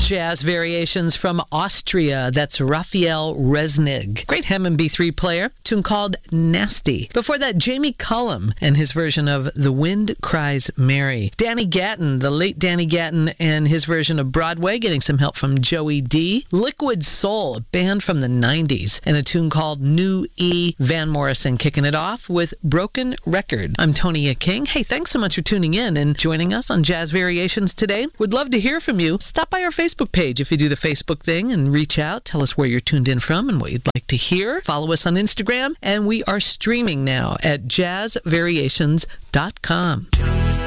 Jazz variations from Austria. That's Raphael Resnig. Great Hammond B3 player. Tune called Nasty. Before that, Jamie Cullum and his version of The Wind Cries Mary. Danny Gatton, the late Danny Gatton, and his version of Broadway, getting some help from Joey D. Liquid Soul, a band from the 90s, and a tune called New E. Van Morrison kicking it off with Broken Record. I'm Tonya King. Hey, thanks so much for tuning in and joining us on Jazz Variations today. Would love to hear from you. Stop by our Facebook page if you do the Facebook thing and reach out. Tell us where you're tuned in from and what you'd like to hear. Follow us on Instagram, and we are streaming now at jazzvariations.com.